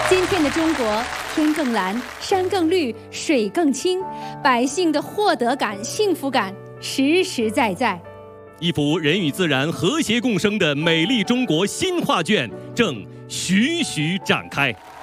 今天的中国，天更蓝，山更绿，水更清，百姓的获得感、幸福感实实在在。 一幅人与自然和谐共生的美丽中国新画卷正徐徐展开。